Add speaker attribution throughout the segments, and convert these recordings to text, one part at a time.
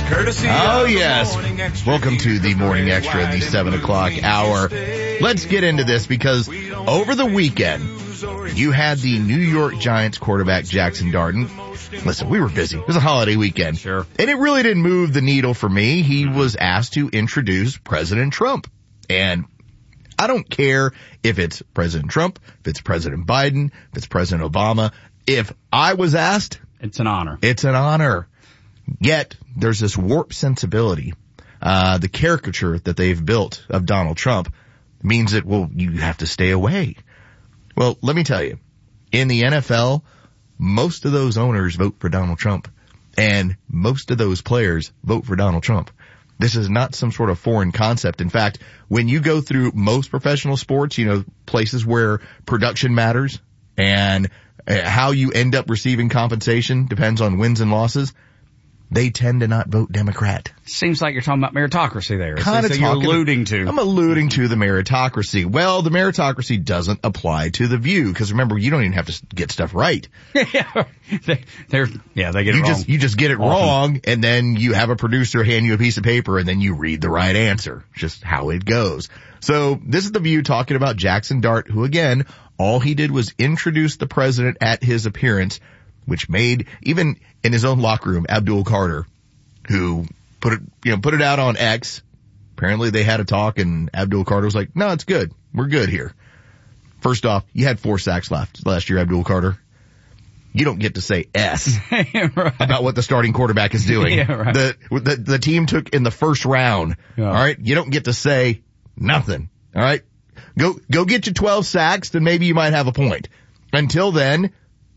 Speaker 1: Courtesy
Speaker 2: Oh,
Speaker 1: of the
Speaker 2: yes.
Speaker 1: Morning Extra.
Speaker 2: Welcome to the Morning Extra in the 7 o'clock hour. Let's get into this because over the weekend, you had the New York Giants quarterback Jackson Dart. Listen, we were busy. It was a holiday weekend.
Speaker 3: Sure.
Speaker 2: And it really didn't move the needle for me. He was asked to introduce President Trump. And I don't care if it's President Trump, if it's President Biden, if it's President Obama. If I was asked,
Speaker 3: It's an honor.
Speaker 2: it's an honor. Yet, there's this warped sensibility. The caricature that they've built of Donald Trump means that, well, you have to stay away. Well, let me tell you, in the NFL, most of those owners vote for Donald Trump, and most of those players vote for Donald Trump. This is not some sort of foreign concept. In fact, when you go through most professional sports, places where production matters and how you end up receiving compensation depends on wins and losses, they tend to not vote Democrat.
Speaker 3: Seems like you're talking about meritocracy there.
Speaker 2: Kind of
Speaker 3: you're alluding to.
Speaker 2: I'm alluding to the meritocracy. Well, the meritocracy doesn't apply to The View because remember, you don't even have to get stuff right.
Speaker 3: Yeah, they get it wrong.
Speaker 2: You just get it wrong, and then you have a producer hand you a piece of paper, and then you read the right answer. Just how it goes. So this is The View talking about Jackson Dart, who again, all he did was introduce the president at his appearance, which made, even in his own locker room, Abdul Carter, who put it out on X. Apparently they had a talk and Abdul Carter was like, no, it's good. We're good here. First off, you had 4 sacks last year, Abdul Carter. You don't get to say S
Speaker 3: Right.
Speaker 2: about what the starting quarterback is doing.
Speaker 3: Yeah, right.
Speaker 2: The team took in the first round.
Speaker 3: Yeah.
Speaker 2: All right. You don't get to say nothing. All right. Go get you 12 sacks, then maybe you might have a point. Until then,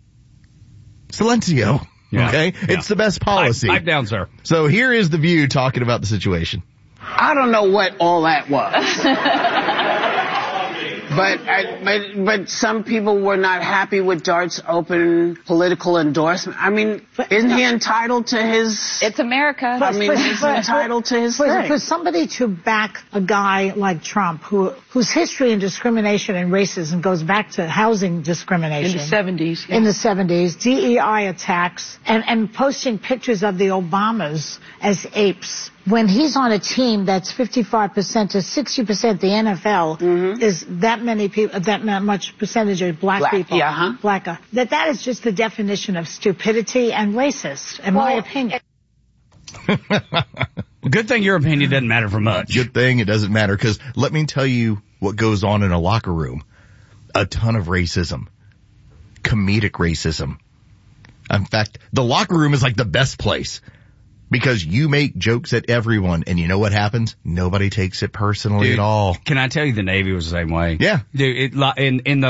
Speaker 2: silencio.
Speaker 3: Yeah.
Speaker 2: Okay?
Speaker 3: Yeah.
Speaker 2: It's the best policy.
Speaker 3: Pipe down, sir.
Speaker 2: So here is The View talking about the situation.
Speaker 4: I don't know what all that was. But some people were not happy with Dart's open political endorsement. I mean, isn't he entitled to his...
Speaker 5: It's America.
Speaker 4: He's entitled to his thing.
Speaker 6: For somebody to back a guy like Trump, whose history in discrimination and racism goes back to housing discrimination.
Speaker 5: In the 70s.
Speaker 6: In the 70s, DEI attacks, and posting pictures of the Obamas as apes. When he's on a team that's 55% to 60% the NFL is that many people, that much percentage of black people.
Speaker 4: Yeah,
Speaker 6: Black. That is just the definition of stupidity and racist, in my opinion.
Speaker 3: Good thing your opinion doesn't matter for much.
Speaker 2: Good thing it doesn't matter, because let me tell you what goes on in a locker room. A ton of racism. Comedic racism. In fact, the locker room is like the best place. Because you make jokes at everyone, and you know what happens? Nobody takes it personally at all.
Speaker 3: Can I tell you the Navy was the same way?
Speaker 2: Yeah.
Speaker 3: Dude, in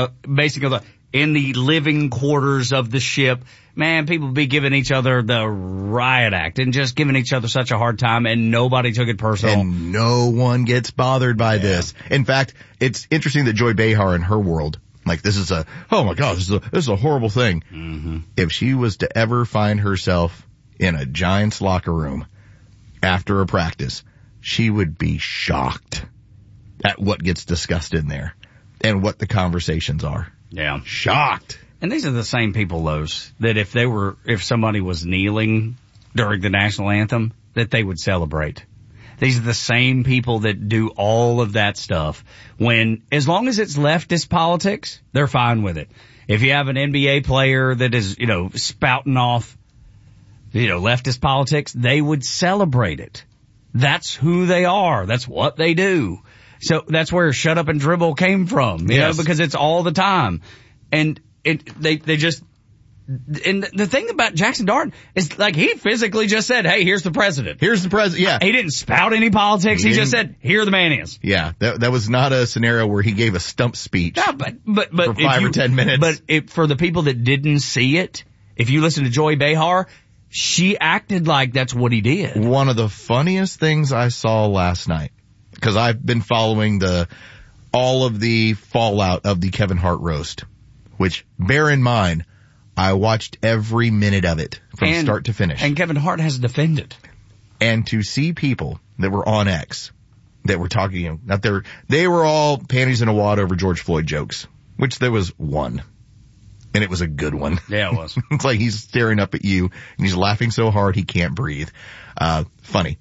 Speaker 3: the living quarters of the ship, man, people be giving each other the riot act and just giving each other such a hard time, and nobody took it personal.
Speaker 2: And no one gets bothered by this. In fact, it's interesting that Joy Behar in her world, like this is oh my God, this is a horrible thing. Mm-hmm. If she was to ever find herself in a Giants locker room after a practice, she would be shocked at what gets discussed in there and what the conversations are.
Speaker 3: Yeah.
Speaker 2: Shocked.
Speaker 3: And these are the same people, those, that if somebody was kneeling during the national anthem, that they would celebrate. These are the same people that do all of that stuff when, as long as it's leftist politics, they're fine with it. If you have an NBA player that is, spouting off, leftist politics, they would celebrate it. That's who they are. That's what they do. So that's where shut up and dribble came from, because it's all the time. And they just, and the thing about Jackson Dart is like he physically just said, hey, here's the president.
Speaker 2: Here's the president. Yeah.
Speaker 3: He didn't spout any politics. He just said, here the man is.
Speaker 2: Yeah. That was not a scenario where he gave a stump speech.
Speaker 3: No, but
Speaker 2: for 5 or 10 minutes.
Speaker 3: But for the people that didn't see it, if you listen to Joy Behar, she acted like that's what he did.
Speaker 2: One of the funniest things I saw last night, because I've been following all of the fallout of the Kevin Hart roast, which, bear in mind, I watched every minute of it from start to finish.
Speaker 3: And Kevin Hart has defended.
Speaker 2: And to see people that were on X, that were talking, they were all panties in a wad over George Floyd jokes, which there was one. And it was a good one.
Speaker 3: Yeah, it was.
Speaker 2: It's like he's staring up at you and he's laughing so hard he can't breathe. Funny.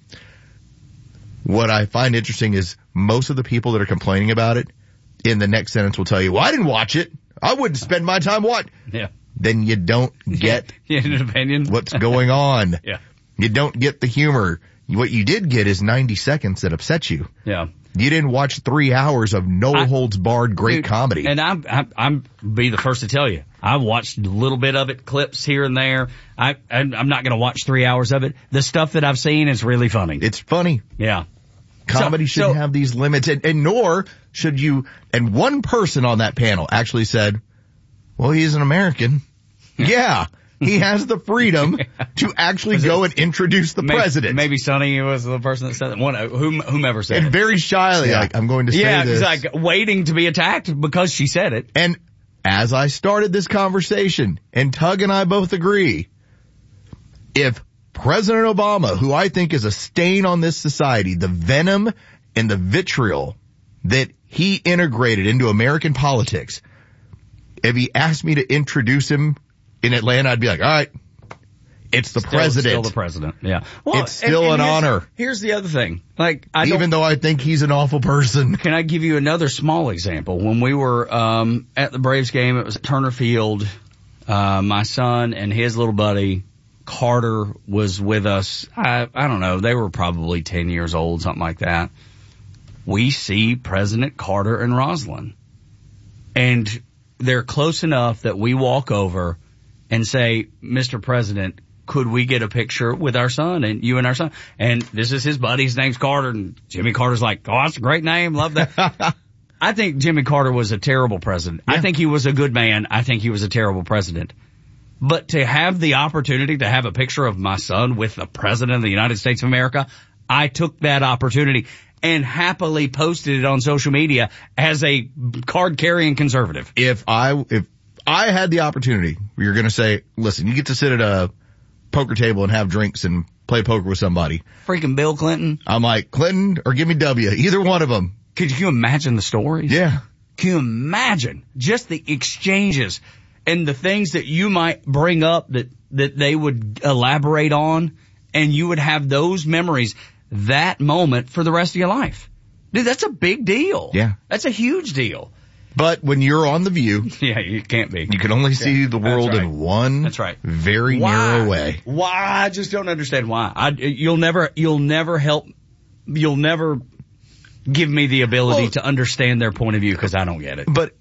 Speaker 2: What I find interesting is most of the people that are complaining about it in the next sentence will tell you, well, I didn't watch it. I wouldn't spend my time watching.
Speaker 3: Yeah.
Speaker 2: Then you don't get
Speaker 3: an opinion.
Speaker 2: What's going on.
Speaker 3: Yeah.
Speaker 2: You don't get the humor. What you did get is 90 seconds that upset you.
Speaker 3: Yeah.
Speaker 2: You didn't watch 3 hours of no holds barred great comedy.
Speaker 3: And I'm be the first to tell you, I watched a little bit of it, clips here and there. I'm not going to watch 3 hours of it. The stuff that I've seen is really funny.
Speaker 2: It's funny.
Speaker 3: Yeah.
Speaker 2: Comedy shouldn't have these limits, and nor should you. And one person on that panel actually said, well, he's an American. Yeah. He has the freedom to actually go and introduce the president.
Speaker 3: Maybe Sonny was the person that said that. Whomever said it.
Speaker 2: And very shyly, like, I'm going to say this.
Speaker 3: Yeah, he's like waiting to be attacked because she said it.
Speaker 2: And as I started this conversation, and Tug and I both agree, if President Obama, who I think is a stain on this society, the venom and the vitriol that he integrated into American politics, if he asked me to introduce him in Atlanta, I'd be like, all right, it's the president.
Speaker 3: Still the president, yeah. Well,
Speaker 2: it's still an honor.
Speaker 3: Here's the other thing. Like,
Speaker 2: even though I think he's an awful person.
Speaker 3: Can I give you another small example? When we were at the Braves game, it was at Turner Field. My son and his little buddy, Carter, was with us. I don't know. They were probably 10 years old, something like that. We see President Carter and Rosalynn. And they're close enough that we walk over and say, Mr. President, could we get a picture with our son and you and our son? And this is his buddy. His name's Carter. And Jimmy Carter's like, oh, that's a great name. Love that. I think Jimmy Carter was a terrible president. Yeah. I think he was a good man. I think he was a terrible president. But to have the opportunity to have a picture of my son with the president of the United States of America, I took that opportunity and happily posted it on social media as a card-carrying conservative.
Speaker 2: If I had the opportunity, you're going to say, listen, you get to sit at a poker table and have drinks and play poker with somebody.
Speaker 3: Freaking Bill Clinton.
Speaker 2: I'm like, Clinton or give me W, either one of them.
Speaker 3: Could you imagine the stories?
Speaker 2: Yeah.
Speaker 3: Can you imagine just the exchanges and the things that you might bring up that they would elaborate on, and you would have those memories, that moment for the rest of your life? Dude, that's a big deal.
Speaker 2: Yeah.
Speaker 3: That's a huge deal.
Speaker 2: But when you're on The View,
Speaker 3: yeah, you can't be.
Speaker 2: You can only see the world in one very narrow way.
Speaker 3: Why? I just don't understand why. You'll never give me the ability to understand their point of view because I don't get it.
Speaker 2: But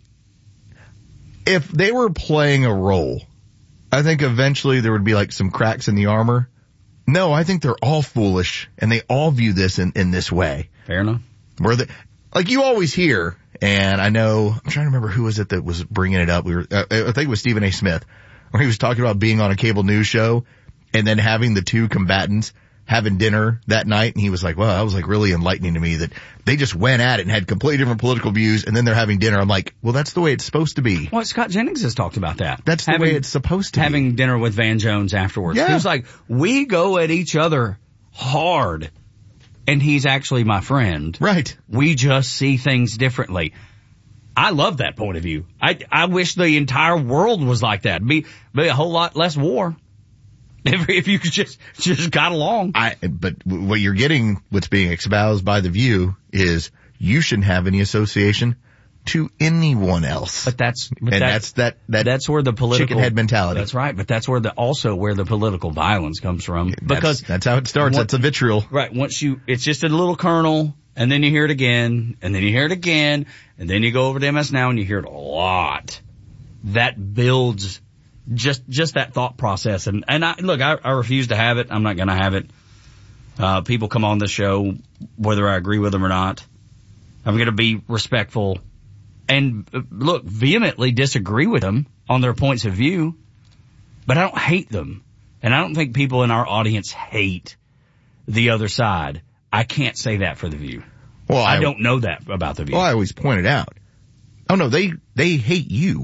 Speaker 2: if they were playing a role, I think eventually there would be like some cracks in the armor. No, I think they're all foolish and they all view this in this way.
Speaker 3: Fair enough.
Speaker 2: Like you always hear, and I know, I'm trying to remember who was it that was bringing it up. I think it was Stephen A. Smith, where he was talking about being on a cable news show and then having the two combatants having dinner that night. And he was like, well, that was like really enlightening to me that they just went at it and had completely different political views. And then they're having dinner. I'm like, well, that's the way it's supposed to be.
Speaker 3: Well, Scott Jennings has talked about that.
Speaker 2: That's the way it's supposed to be.
Speaker 3: Having dinner with Van Jones afterwards.
Speaker 2: Yeah.
Speaker 3: He was like, we go at each other hard. And he's actually my friend.
Speaker 2: Right.
Speaker 3: We just see things differently. I love that point of view. I wish the entire world was like that. Be a whole lot less war. If you could just got along.
Speaker 2: But what you're getting, what's being espoused by The View is you shouldn't have any association to anyone else.
Speaker 3: But that's
Speaker 2: where the political chicken head mentality.
Speaker 3: That's right. But that's where where the political violence comes from. Because
Speaker 2: that's how it starts. That's a vitriol.
Speaker 3: Right. It's just a little kernel, and then you hear it again, and then you hear it again, and then you go over to MS Now and you hear it a lot. That builds just that thought process. And I refuse to have it. I'm not going to have it. People come on this show, whether I agree with them or not. I'm going to be respectful and vehemently disagree with them on their points of view, but I don't hate them. And I don't think people in our audience hate the other side. I can't say that for The View. Well, I don't know that about The View.
Speaker 2: Well, I always pointed out. Oh no, they hate you.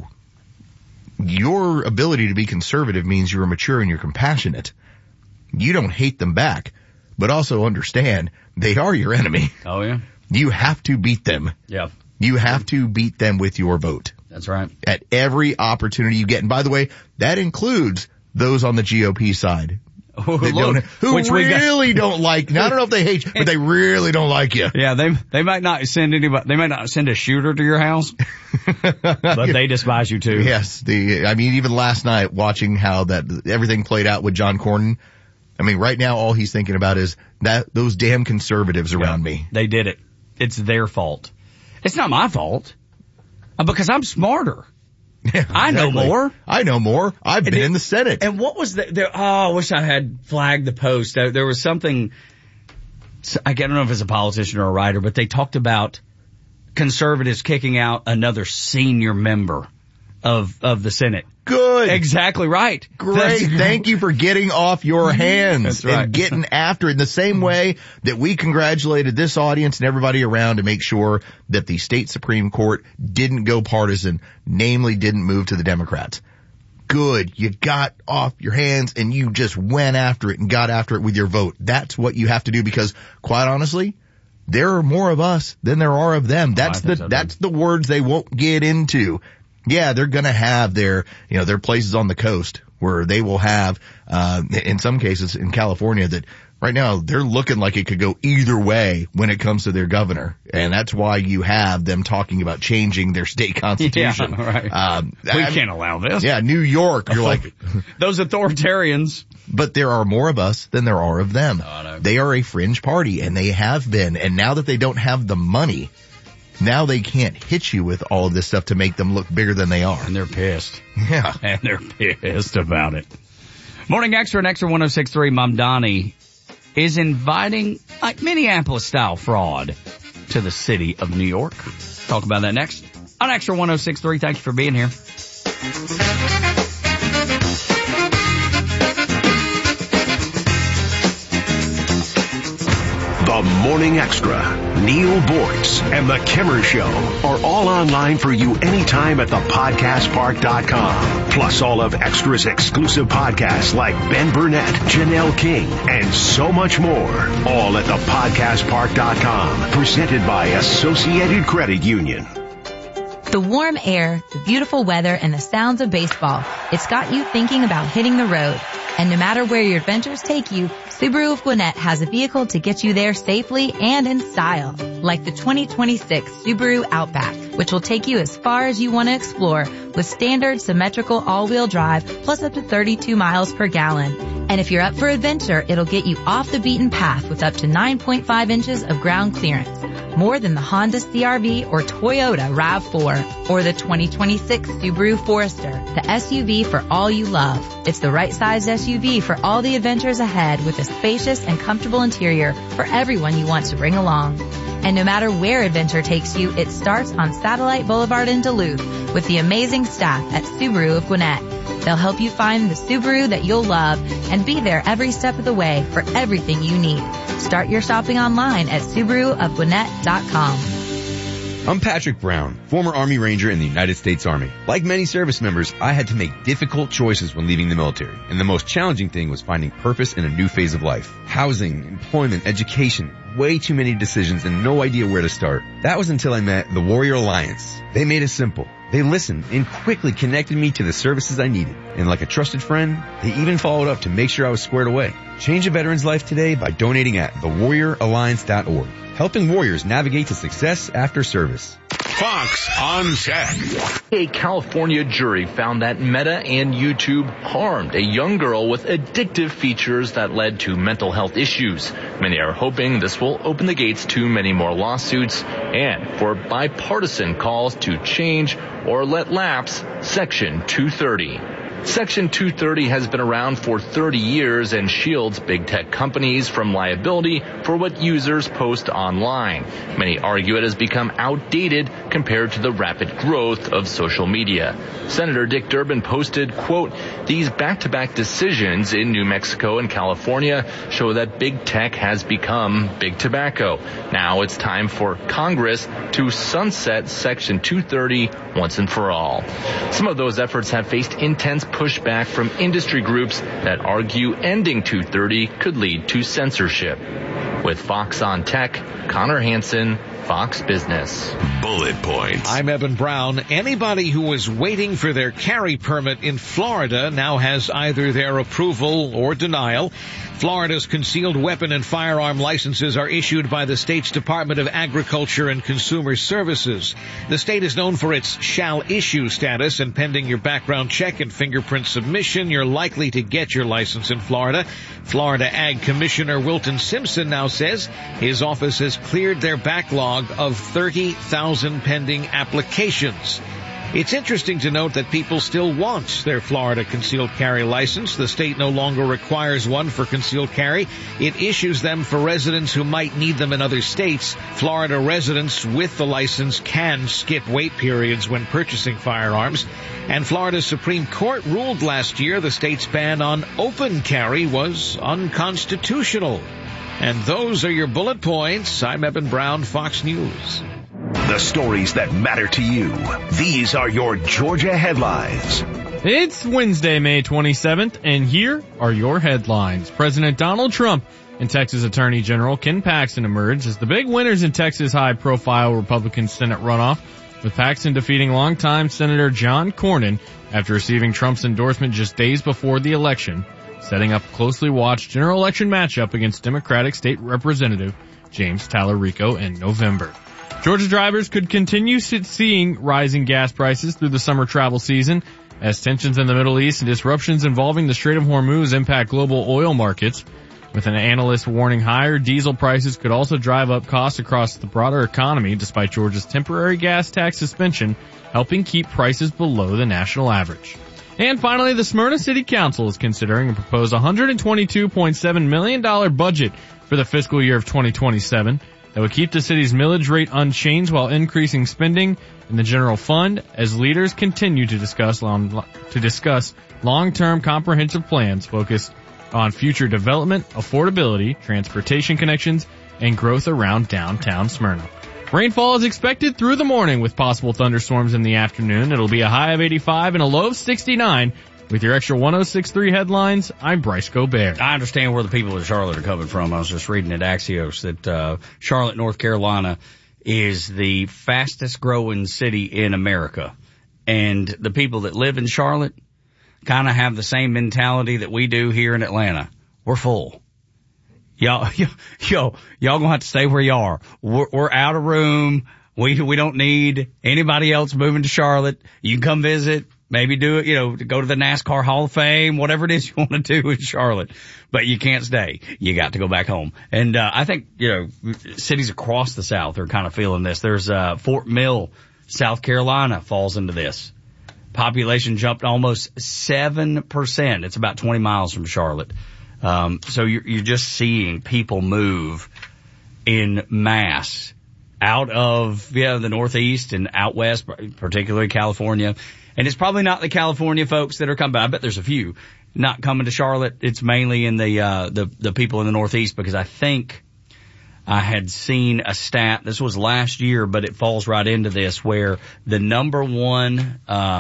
Speaker 2: Your ability to be conservative means you're mature and you're compassionate. You don't hate them back, but also understand they are your enemy.
Speaker 3: Oh yeah.
Speaker 2: You have to beat them.
Speaker 3: Yeah.
Speaker 2: You have to beat them with your vote.
Speaker 3: That's right.
Speaker 2: At every opportunity you get. And by the way, that includes those on the GOP side. Who really don't like, now I don't know if they hate you, but they really don't like you.
Speaker 3: Yeah, they might not send anybody, they might not send a shooter to your house, but they despise you too.
Speaker 2: Yes, even last night watching how everything played out with John Cornyn, right now all he's thinking about is those damn conservatives around me.
Speaker 3: They did it. It's their fault. It's not my fault. Because I'm smarter.
Speaker 2: Yeah, exactly. I know more. I've been in the Senate.
Speaker 3: And what was I wish I had flagged the post. There was something, I don't know if it's a politician or a writer, but they talked about conservatives kicking out another senior member of the Senate.
Speaker 2: Good.
Speaker 3: Exactly right.
Speaker 2: Great. Thank you for getting off your hands.
Speaker 3: That's right.
Speaker 2: And getting after it in the same way that we congratulated this audience and everybody around to make sure that the state Supreme Court didn't go partisan, namely didn't move to the Democrats. Good. You got off your hands and you just went after it and got after it with your vote. That's what you have to do because, quite honestly, there are more of us than there are of them. That's the words they won't get into. Yeah, they're gonna have their places on the coast where they will have, in some cases in California that right now they're looking like it could go either way when it comes to their governor. And that's why you have them talking about changing their state constitution.
Speaker 3: Yeah, right. We can't allow this.
Speaker 2: Yeah, New York, you're like.
Speaker 3: Those authoritarians.
Speaker 2: But there are more of us than there are of them.
Speaker 3: Oh, no.
Speaker 2: They are a fringe party and they have been. And now that they don't have the money, now they can't hit you with all of this stuff to make them look bigger than they are.
Speaker 3: And they're pissed.
Speaker 2: Yeah.
Speaker 3: And they're pissed about it. Morning Extra and Extra 106.3, Mamdani is inviting Minneapolis-style fraud to the city of New York. Talk about that next on Extra 106.3. Thank you for being here.
Speaker 1: The Morning Extra, Neil Boortz, and The Kimmer Show are all online for you anytime at thepodcastpark.com. Plus all of Extra's exclusive podcasts like Ben Burnett, Janelle King, and so much more. All at thepodcastpark.com. Presented by Associated Credit Union.
Speaker 5: The warm air, the beautiful weather, and the sounds of baseball. It's got you thinking about hitting the road. And no matter where your adventures take you, Subaru of Gwinnett has a vehicle to get you there safely and in style. Like the 2026 Subaru Outback, which will take you as far as you want to explore with standard symmetrical all-wheel drive plus up to 32 miles per gallon. And if you're up for adventure, it'll get you off the beaten path with up to 9.5 inches of ground clearance. More than the Honda CR-V or Toyota RAV4 or the 2026 Subaru Forester, the SUV for all you love. It's the right size SUV for all the adventures ahead with a spacious and comfortable interior for everyone you want to bring along. And no matter where adventure takes you, it starts on Satellite Boulevard in Duluth with the amazing staff at Subaru of Gwinnett. They'll help you find the Subaru that you'll love and be there every step of the way for everything you need. Start your shopping online at SubaruofGwinnett.com.
Speaker 7: I'm Patrick Brown, former Army Ranger in the United States Army. Like many service members, I had to make difficult choices when leaving the military, and the most challenging thing was finding purpose in a new phase of life. Housing, employment, education, way too many decisions and no idea where to start. That was until I met the Warrior Alliance. They made it simple. They listened and quickly connected me to the services I needed. And like a trusted friend, they even followed up to make sure I was squared away. Change a veteran's life today by donating at thewarrioralliance.org. Helping warriors navigate to success after service.
Speaker 1: Fox on Tech.
Speaker 8: A California jury found that Meta and YouTube harmed a young girl with addictive features that led to mental health issues. Many are hoping this will open the gates to many more lawsuits and for bipartisan calls to change or let lapse Section 230. Section 230 has been around for 30 years and shields big tech companies from liability for what users post online. Many argue it has become outdated compared to the rapid growth of social media. Senator Dick Durbin posted, quote, "These back-to-back decisions in New Mexico and California show that big tech has become big tobacco. Now it's time for Congress to sunset Section 230 once and for all." Some of those efforts have faced intense pushback from industry groups that argue ending 230 could lead to censorship. With Fox on Tech, Connor Hansen, Fox Business.
Speaker 1: Bullet points.
Speaker 9: I'm Eben Brown. Anybody who was waiting for their carry permit in Florida now has either their approval or denial. Florida's concealed weapon and firearm licenses are issued by the state's Department of Agriculture and Consumer Services. The state is known for its shall issue status, and pending your background check and fingerprint submission, you're likely to get your license in Florida. Florida Ag Commissioner Wilton Simpson now says his office has cleared their backlog of 30,000 pending applications. It's interesting to note that people still want their Florida concealed carry license. The state no longer requires one for concealed carry. It issues them for residents who might need them in other states. Florida residents with the license can skip wait periods when purchasing firearms. And Florida's Supreme Court ruled last year the state's ban on open carry was unconstitutional. And those are your bullet points. I'm Eben Brown, Fox News.
Speaker 1: The stories that matter to you. These are your Georgia headlines.
Speaker 10: It's Wednesday, May 27th, and here are your headlines. President Donald Trump and Texas Attorney General Ken Paxton emerged as the big winners in Texas' high-profile Republican Senate runoff, with Paxton defeating longtime Senator John Cornyn after receiving Trump's endorsement just days before the election, setting up a closely watched general election matchup against Democratic State Representative James Tallarico in November. Georgia drivers could continue seeing rising gas prices through the summer travel season as tensions in the Middle East and disruptions involving the Strait of Hormuz impact global oil markets. With an analyst warning higher diesel prices could also drive up costs across the broader economy, despite Georgia's temporary gas tax suspension helping keep prices below the national average. And finally, the Smyrna City Council is considering a proposed $122.7 million budget for the fiscal year of 2027. That would keep the city's millage rate unchanged while increasing spending in the general fund as leaders continue to discuss long-term comprehensive plans focused on future development, affordability, transportation connections, and growth around downtown Smyrna. Rainfall is expected through the morning with possible thunderstorms in the afternoon. It'll be a high of 85 and a low of 69. With your extra 106.3 headlines, I'm Bryce Gobert.
Speaker 3: I understand where the people of Charlotte are coming from. I was just reading at Axios that Charlotte, North Carolina is the fastest growing city in America. And the people that live in Charlotte kind of have the same mentality that we do here in Atlanta. We're full. Y'all gonna have to stay where you are. We're out of room. We don't need anybody else moving to Charlotte. You can come visit. Maybe do it, go to the NASCAR Hall of Fame, whatever it is you want to do in Charlotte. But you can't stay. You got to go back home. And, I think, cities across the South are kind of feeling this. There's, Fort Mill, South Carolina falls into this. Population jumped almost 7%. It's about 20 miles from Charlotte. So you're just seeing people move in mass out of, the Northeast and out west, particularly California. And it's probably not the California folks that are coming, but I bet there's a few not coming to Charlotte. It's mainly in the people in the Northeast, because I think I had seen a stat, this was last year, but it falls right into this, where the number one,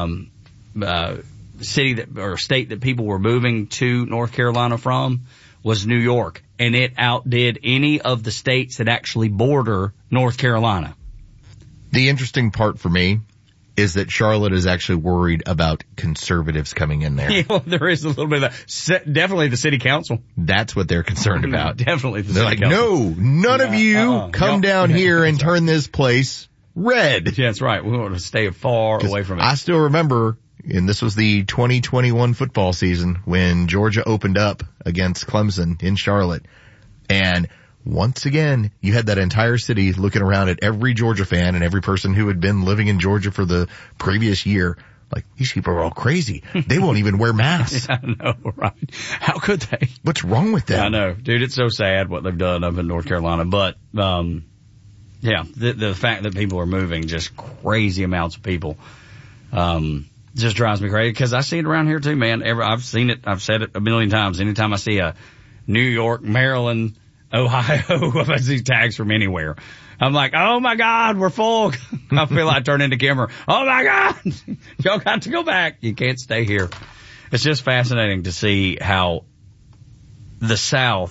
Speaker 3: city or state that people were moving to North Carolina from was New York. And it outdid any of the states that actually border North Carolina.
Speaker 2: The interesting part for me is that Charlotte is actually worried about conservatives coming in there.
Speaker 3: Yeah, well, there is a little bit of that. Definitely the city council.
Speaker 2: That's what they're concerned about.
Speaker 3: Definitely the
Speaker 2: They're
Speaker 3: city
Speaker 2: like,
Speaker 3: council.
Speaker 2: no, none of you come down here and turn this place red.
Speaker 3: Yeah, that's right. We want to stay far away from it.
Speaker 2: I still remember, and this was the 2021 football season, when Georgia opened up against Clemson in Charlotte. And once again, you had that entire city looking around at every Georgia fan and every person who had been living in Georgia for the previous year. Like, these people are all crazy. They won't even wear masks.
Speaker 3: I know, right? How could they?
Speaker 2: What's wrong with them?
Speaker 3: I know, dude. It's so sad what they've done up in North Carolina. But, yeah, the fact that people are moving, just crazy amounts of people, just drives me crazy. Because I see it around here too, man. I've seen it. I've said it a million times. Anytime I see a New York, Maryland, Ohio, if I see tags from anywhere, I'm like, oh my God, we're full. I feel like I turn into Kimmer. Oh my God, y'all got to go back. You can't stay here. It's just fascinating to see how the South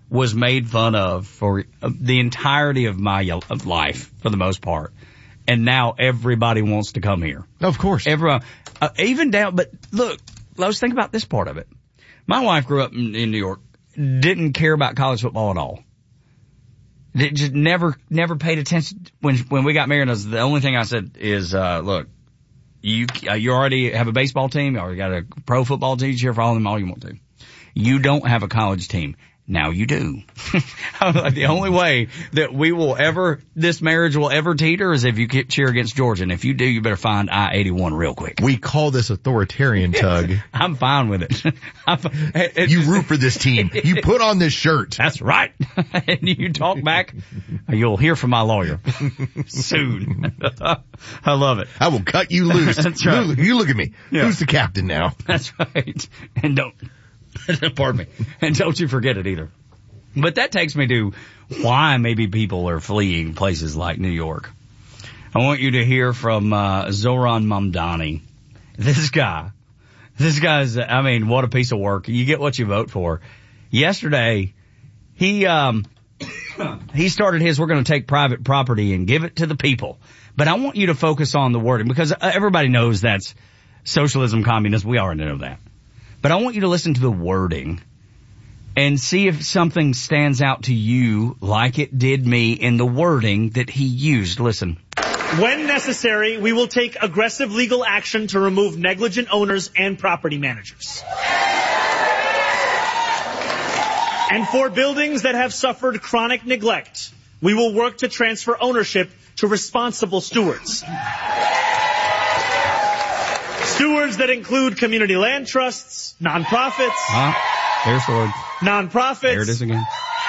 Speaker 3: was made fun of for the entirety of my life, for the most part. And now everybody wants to come here.
Speaker 2: Of course.
Speaker 3: Everyone, even down, but look, let's think about this part of it. My wife grew up in New York, didn't care about college football at all. Just never paid attention. When we got married, the only thing I said is, look, you already have a baseball team, or you got a pro football team, cheer for all of them all you want to. You don't have a college team. Now you do. The only way that this marriage will ever teeter is if you cheer against Georgia. And if you do, you better find I-81 real quick.
Speaker 2: We call this authoritarian, Tug.
Speaker 3: I'm fine with it.
Speaker 2: You root for this team. You put on this shirt.
Speaker 3: That's right. And you talk back, you'll hear from my lawyer soon. I love it.
Speaker 2: I will cut you loose.
Speaker 3: That's right.
Speaker 2: You look at me. Yeah. Who's the captain now?
Speaker 3: That's right. And pardon me. And don't you forget it either. But that takes me to why maybe people are fleeing places like New York. I want you to hear from Zohran Mamdani. This guy's, I mean, what a piece of work. You get what you vote for. Yesterday, he started his, we're going to take private property and give it to the people. But I want you to focus on the wording, because everybody knows that's socialism, communism. We already know that. But I want you to listen to the wording and see if something stands out to you like it did me in the wording that he used. Listen.
Speaker 11: When necessary, we will take aggressive legal action to remove negligent owners and property managers. And for buildings that have suffered chronic neglect, we will work to transfer ownership to responsible stewards. Stewards that include community land trusts, nonprofits.
Speaker 3: There's the word.
Speaker 11: Nonprofits.
Speaker 3: There it is again.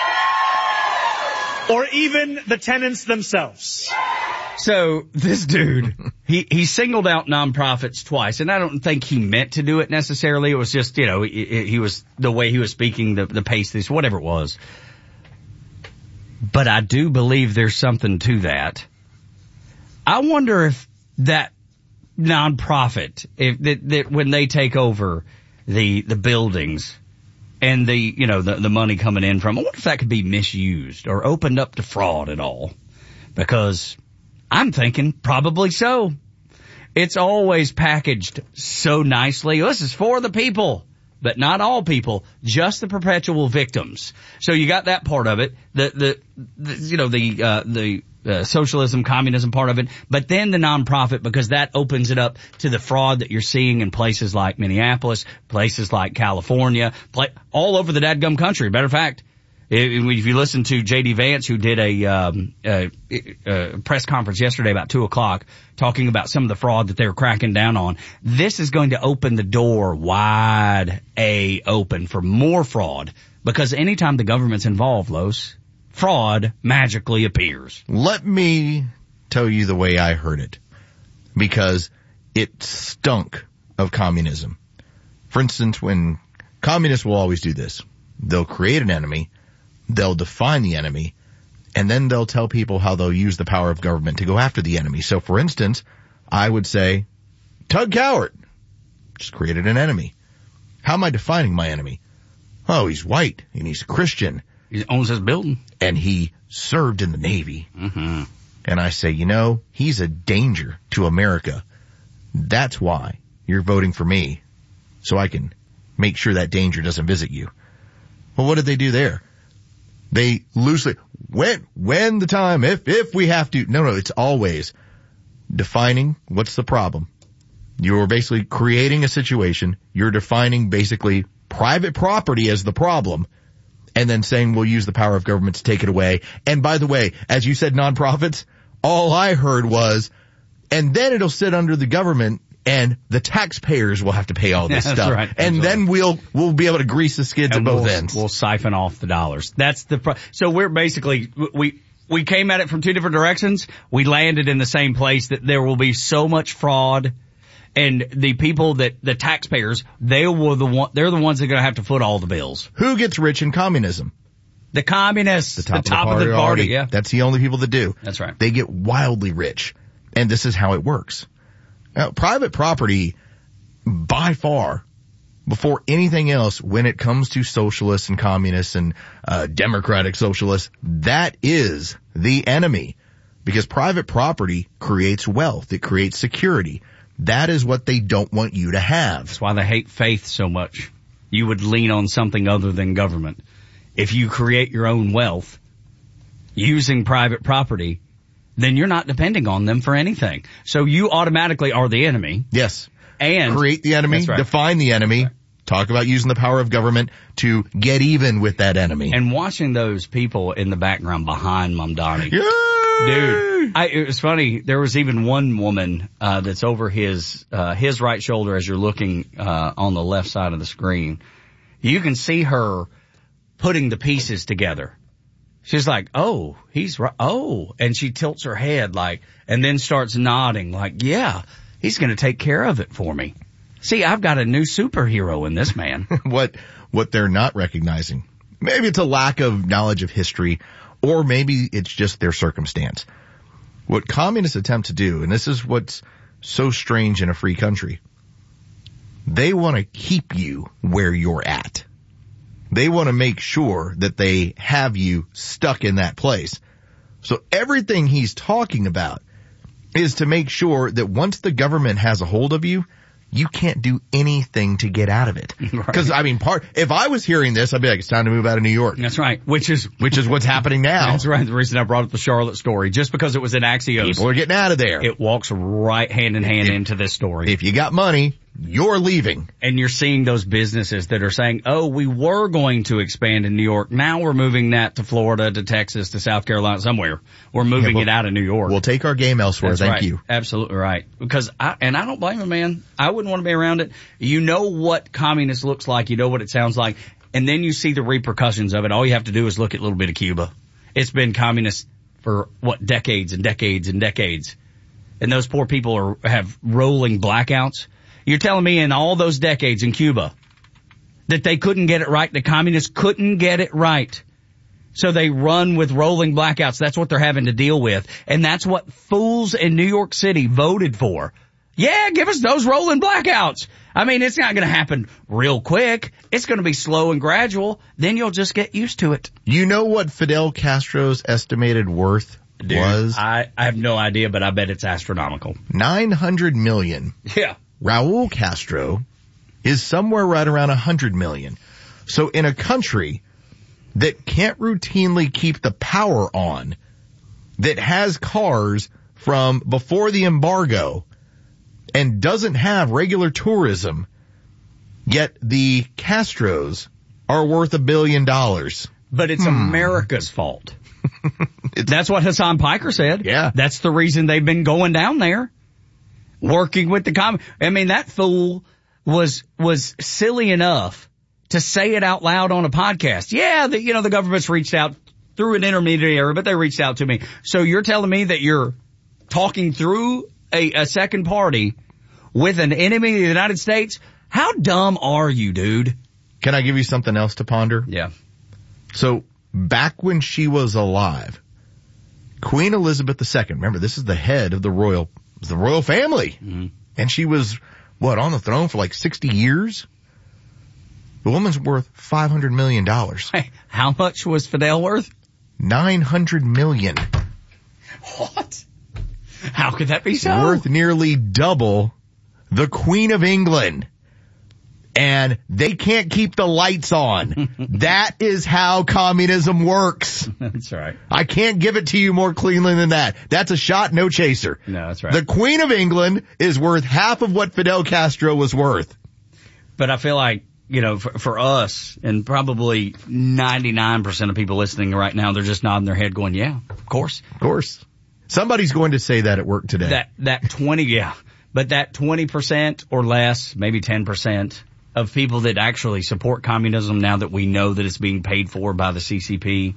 Speaker 11: Or even the tenants themselves.
Speaker 3: So this dude, he singled out nonprofits twice, and I don't think he meant to do it necessarily. It was just, he was the way he was speaking, the pace, this, whatever it was. But I do believe there's something to that. I wonder if that nonprofit, that when they take over the buildings and the money coming in from, I wonder if that could be misused or opened up to fraud at all. Because I'm thinking probably so. It's always packaged so nicely. This is for the people, but not all people, just the perpetual victims. So you got that part of it, the socialism, communism part of it, but then the nonprofit, because that opens it up to the fraud that you're seeing in places like Minneapolis, places like California, all over the dadgum country. Matter of fact, if you listen to J.D. Vance, who did a press conference yesterday about 2:00 talking about some of the fraud that they were cracking down on, this is going to open the door wide open for more fraud, because anytime the government's involved, Los, fraud magically appears.
Speaker 2: Let me tell you the way I heard it, because it stunk of communism. For instance, when communists will always do this, they'll create an enemy, they'll define the enemy, and then they'll tell people how they'll use the power of government to go after the enemy. So, for instance, I would say, Tug Cowart just created an enemy. How am I defining my enemy? Oh, he's white, and he's Christian.
Speaker 3: He owns his building.
Speaker 2: And he served in the Navy.
Speaker 3: Mm-hmm.
Speaker 2: And I say, he's a danger to America. That's why you're voting for me, so I can make sure that danger doesn't visit you. Well, what did they do there? They loosely, when the time, if we have to. No, it's always defining what's the problem. You're basically creating a situation. You're defining basically private property as the problem, and then saying we'll use the power of government to take it away. And by the way, as you said, nonprofits, all I heard was, and then it'll sit under the government and the taxpayers will have to pay all this stuff.
Speaker 3: Right.
Speaker 2: And then we'll be able to grease the skids at both ends.
Speaker 3: We'll siphon off the dollars. That's so we're basically, we came at it from two different directions. We landed in the same place, that there will be so much fraud. And the people the taxpayers, they're the ones that are going to have to foot all the bills.
Speaker 2: Who gets rich in communism?
Speaker 3: The communists.
Speaker 2: The top of the party.
Speaker 3: Yeah.
Speaker 2: That's the only people that do.
Speaker 3: That's right.
Speaker 2: They get wildly rich. And this is how it works. Now, private property, by far, before anything else when it comes to socialists and communists and democratic socialists. That is the enemy, because private property creates wealth. It creates security. That is what they don't want you to have.
Speaker 3: That's why they hate faith so much. You would lean on something other than government. If you create your own wealth using private property, then you're not depending on them for anything. So you automatically are the enemy.
Speaker 2: Yes.
Speaker 3: And
Speaker 2: create the enemy,
Speaker 3: right.
Speaker 2: Define the enemy, right. Talk about using the power of government to get even with that enemy.
Speaker 3: And watching those people in the background behind Mamdani.
Speaker 2: Yay!
Speaker 3: Dude, it was funny. There was even one woman, that's over his right shoulder as you're looking, on the left side of the screen. You can see her putting the pieces together. She's like, oh, he's right. Oh, and she tilts her head and then starts nodding like, yeah, he's going to take care of it for me. See, I've got a new superhero in this man.
Speaker 2: What they're not recognizing, maybe it's a lack of knowledge of history, or maybe it's just their circumstance. What communists attempt to do, and this is what's so strange in a free country, they want to keep you where you're at. They want to make sure that they have you stuck in that place. So everything he's talking about is to make sure that once the government has a hold of you, you can't do anything to get out of it. Because, right. If I was hearing this, I'd be like, it's time to move out of New York.
Speaker 3: That's right. Which is
Speaker 2: what's happening now.
Speaker 3: That's right. The reason I brought up the Charlotte story, just because it was in Axios.
Speaker 2: People are getting out of there.
Speaker 3: It walks right hand in hand into this story.
Speaker 2: If you got money, you're leaving.
Speaker 3: And you're seeing those businesses that are saying, oh, we were going to expand in New York. Now we're moving that to Florida, to Texas, to South Carolina, somewhere. We're moving it out of New York.
Speaker 2: We'll take our game elsewhere.
Speaker 3: That's
Speaker 2: Thank
Speaker 3: right.
Speaker 2: you.
Speaker 3: Absolutely right. Because I don't blame him, man. I wouldn't want to be around it. You know what communist looks like. You know what it sounds like. And then you see the repercussions of it. All you have to do is look at a little bit of Cuba. It's been communist for decades and decades and decades. And those poor people have rolling blackouts. You're telling me in all those decades in Cuba that they couldn't get it right? The communists couldn't get it right. So they run with rolling blackouts. That's what they're having to deal with. And that's what fools in New York City voted for. Yeah, give us those rolling blackouts. I mean, it's not going to happen real quick. It's going to be slow and gradual. Then you'll just get used to it.
Speaker 2: You know what Fidel Castro's estimated worth was?
Speaker 3: I have no idea, but I bet it's astronomical.
Speaker 2: $900 million.
Speaker 3: Yeah.
Speaker 2: Raul Castro is somewhere right around 100 million. So in a country that can't routinely keep the power on, that has cars from before the embargo and doesn't have regular tourism, yet the Castros are worth $1 billion.
Speaker 3: But it's America's fault. That's what Hassan Piker said.
Speaker 2: Yeah.
Speaker 3: That's the reason they've been going down there. Working with the I mean, that fool was silly enough to say it out loud on a podcast. Yeah, the government's reached out through an intermediary, but they reached out to me. So you're telling me that you're talking through a second party with an enemy of the United States? How dumb are you, dude?
Speaker 2: Can I give you something else to ponder?
Speaker 3: Yeah.
Speaker 2: So back when she was alive, Queen Elizabeth II, remember, this is the head of the royal family. Mm-hmm. And she was, on the throne for 60 years? The woman's worth $500 million.
Speaker 3: Hey, how much was Fidel worth?
Speaker 2: $900 million.
Speaker 3: What? How could that be so?
Speaker 2: Worth nearly double the Queen of England. And they can't keep the lights on. That is how communism works.
Speaker 3: That's right.
Speaker 2: I can't give it to you more cleanly than that. That's a shot, no chaser.
Speaker 3: No, that's right.
Speaker 2: The Queen of England is worth half of what Fidel Castro was worth.
Speaker 3: But I feel like, for us, and probably 99% of people listening right now, they're just nodding their head going, yeah, of course.
Speaker 2: Of course. Somebody's going to say that at work today.
Speaker 3: That 20, yeah. But that 20% or less, maybe 10%, of people that actually support communism now that we know that it's being paid for by the CCP,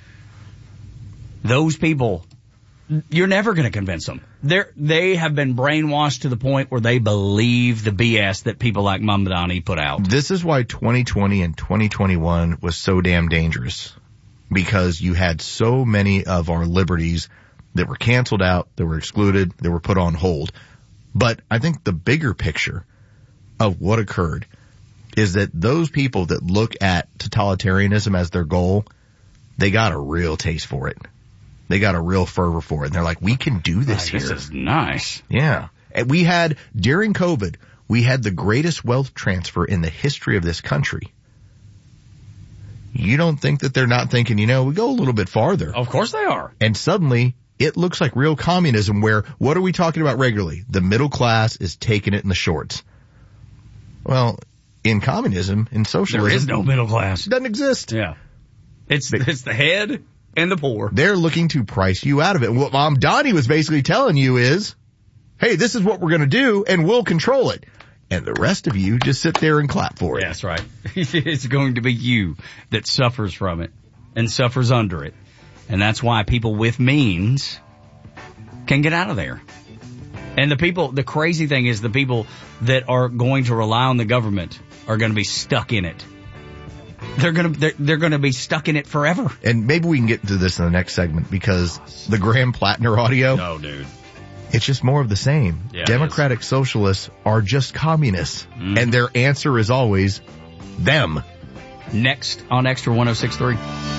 Speaker 3: those people, you're never going to convince them. They have been brainwashed to the point where they believe the BS that people like Mamdani put out.
Speaker 2: This is why 2020 and 2021 was so damn dangerous, because you had so many of our liberties that were canceled out, that were excluded, that were put on hold. But I think the bigger picture of what occurred is that those people that look at totalitarianism as their goal, they got a real taste for it. They got a real fervor for it. And they're like, we can do this here.
Speaker 3: This is nice.
Speaker 2: Yeah. And we had, during COVID, we had the greatest wealth transfer in the history of this country. You don't think that they're not thinking, we go a little bit farther.
Speaker 3: Of course they are.
Speaker 2: And suddenly, it looks like real communism where, what are we talking about regularly? The middle class is taking it in the shorts. Well, in communism, in socialism,
Speaker 3: there is no middle class.
Speaker 2: It doesn't exist.
Speaker 3: Yeah. It's the head and the poor.
Speaker 2: They're looking to price you out of it. What Mom Donnie was basically telling you is, hey, this is what we're going to do and we'll control it. And the rest of you just sit there and clap for it.
Speaker 3: Yeah, that's right. It's going to be you that suffers from it and suffers under it. And that's why people with means can get out of there. And the crazy thing is the people that are going to rely on the government are going to be stuck in it. They're going to be stuck in it forever.
Speaker 2: And maybe we can get into this in the next segment because the Graham Plattner audio.
Speaker 3: No, dude.
Speaker 2: It's just more of the same.
Speaker 3: Yeah,
Speaker 2: Democratic socialists are just communists.
Speaker 3: Mm.
Speaker 2: And their answer is always them.
Speaker 3: Next on Extra 106.3.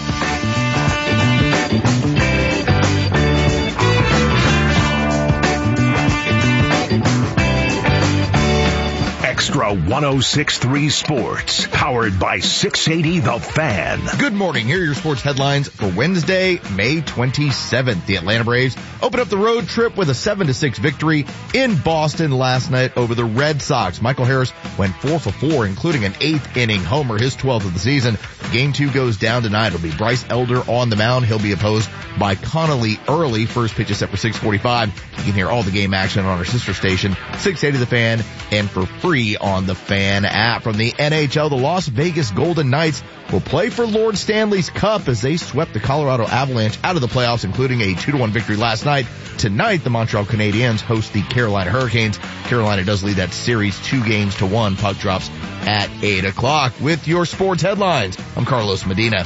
Speaker 1: Extra 106.3 Sports, powered by 680 The Fan.
Speaker 2: Good morning. Here are your sports headlines for Wednesday, May 27th. The Atlanta Braves opened up the road trip with a 7-6 victory in Boston last night over the Red Sox. Michael Harris went 4 for 4, including an 8th inning homer, his 12th of the season. Game 2 goes down tonight. It'll be Bryce Elder on the mound. He'll be opposed by Connolly Early. First pitch is set for 6:45. You can hear all the game action on our sister station, 680 The Fan, and for free on the Fan app. From the NHL, the Las Vegas Golden Knights will play for Lord Stanley's Cup as they swept the Colorado Avalanche out of the playoffs, including a 2-1 victory last night. Tonight, the Montreal Canadiens host the Carolina Hurricanes. Carolina does lead that series 2-1. Puck drops at 8 o'clock. With your sports headlines, I'm Carlos Medina.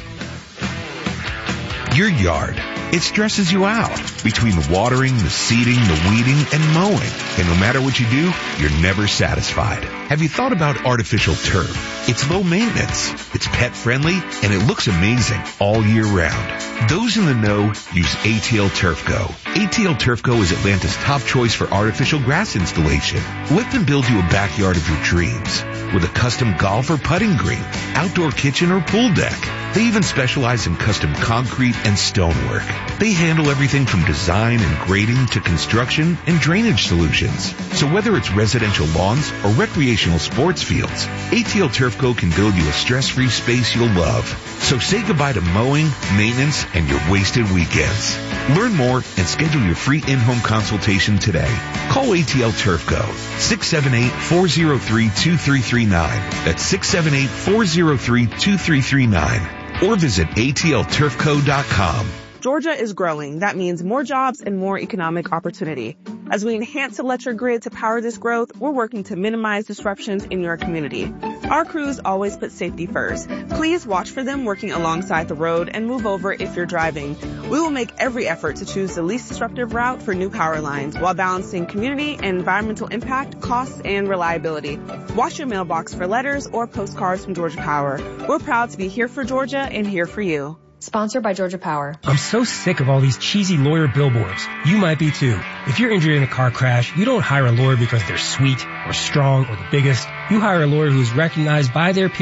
Speaker 12: Your yard, it stresses you out between the watering, the seeding, the weeding, and mowing. And no matter what you do, you're never satisfied. Have you thought about artificial turf? It's low maintenance, it's pet friendly, and it looks amazing all year round. Those in the know use ATL Turf Go. ATL Turf Go is Atlanta's top choice for artificial grass installation. Let them build you a backyard of your dreams with a custom golf or putting green, outdoor kitchen or pool deck. They even specialize in custom concrete and stonework. They handle everything from design and grading to construction and drainage solutions. So whether it's residential lawns or recreational sports fields, ATL Turf Go can build you a stress-free space you'll love. So say goodbye to mowing, maintenance, and your wasted weekends. Learn more and schedule your free in-home consultation today. Call ATL Turf Go, 678-403-2339. That's 678-403-2339. Or visit atlturfco.com.
Speaker 13: Georgia is growing. That means more jobs and more economic opportunity. As we enhance electric grid to power this growth, we're working to minimize disruptions in your community. Our crews always put safety first. Please watch for them working alongside the road and move over if you're driving. We will make every effort to choose the least disruptive route for new power lines while balancing community and environmental impact, costs, and reliability. Watch your mailbox for letters or postcards from Georgia Power. We're proud to be here for Georgia and here for you.
Speaker 14: Sponsored by Georgia Power.
Speaker 15: I'm so sick of all these cheesy lawyer billboards. You might be too. If you're injured in a car crash, you don't hire a lawyer because they're sweet or strong or the biggest. You hire a lawyer who's recognized by their peers